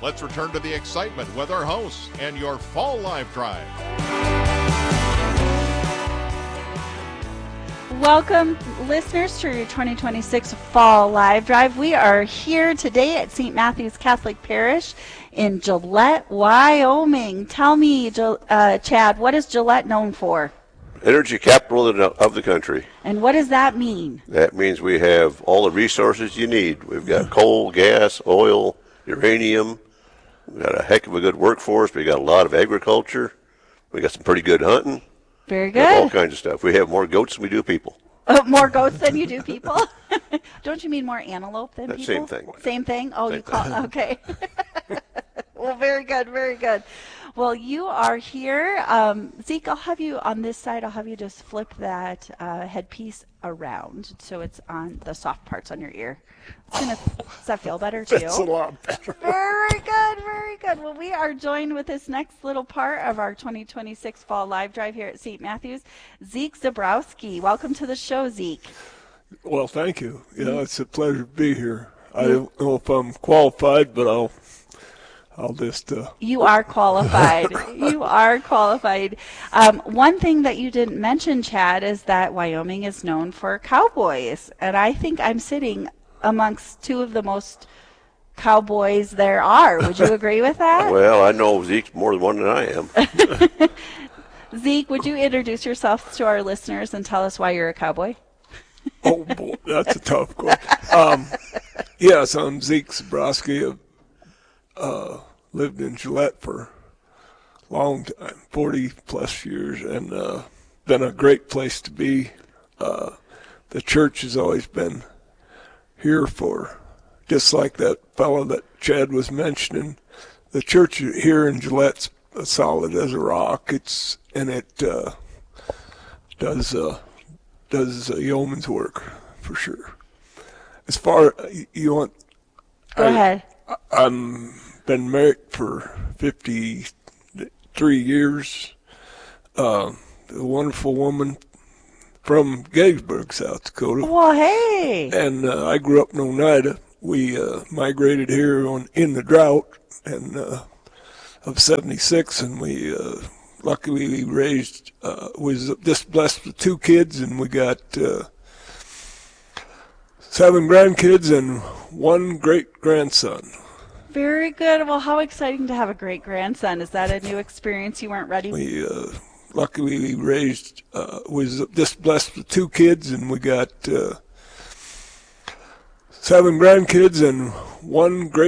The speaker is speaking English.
let's return to the excitement with our hosts and your Fall Live Drive. Welcome, listeners, to your 2026 Fall Live Drive. We are here today at St. Matthew's Catholic Parish in Gillette, Wyoming. Tell me, Chad, what is Gillette known for? Energy capital of the country. And what does that mean? That means we have all the resources you need. We've got coal, gas, oil, uranium. We've got a heck of a good workforce. We've got a lot of agriculture. We got some pretty good hunting. Very good. All kinds of stuff. We have more goats than we do people. More goats than you do people? Don't you mean more antelope than people? Same thing. Same thing? Oh, you call okay. Well, very good, very good. Well, you are here. Zeke, I'll have you on this side. I'll have you just flip that headpiece around so it's on the soft parts on your ear. Does that feel better to you? That's a lot better. Very good, very good. Well, we are joined with this next little part of our 2026 Fall Live Drive here at St. Matthew's, Zeke Zebrowski. Welcome to the show, Zeke. Well, thank you. Yeah, it's a pleasure to be here. I don't know if I'm qualified, but I'll just... You are qualified. You are qualified. One thing that you didn't mention, Chad, is that Wyoming is known for cowboys. And I think I'm sitting amongst two of the most cowboys there are. Would you agree with that? Well, I know Zeke's more than one than I am. Zeke, would you introduce yourself to our listeners and tell us why you're a cowboy? Oh, boy, that's a tough question. Yes, I'm Zeke Zebrowski. Lived in Gillette for a long time, 40-plus years, and been a great place to be. The church has always been here for, just like that fellow that Chad was mentioning, the church here in Gillette's solid as a rock. It does yeoman's work for sure. As far you want, go ahead. I'm been married for 53 years. A wonderful woman from Gettysburg, South Dakota. Well, hey. And I grew up in Oneida. We migrated here in the drought of 76, and we luckily raised, was just blessed with 2 kids, and we got 7 grandkids and 1 great-grandson. Very good. Well, how exciting to have a great-grandson. Is that a new experience you weren't ready for? We luckily raised, was just blessed with 2 kids, and we got 7 grandkids and 1 great